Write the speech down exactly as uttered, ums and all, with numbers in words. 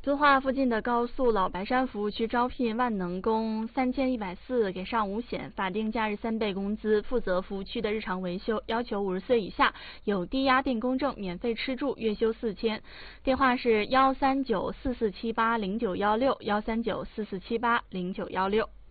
遵化附近的高速老白山服务区招聘万能工三千一百四，给上五险，法定假日三倍工资，负责服务区的日常维修，要求五十岁以下，有低压电工证，免费吃住，月休四千。电话是幺三九四四七八零九幺六，幺三九四四七八零九幺六。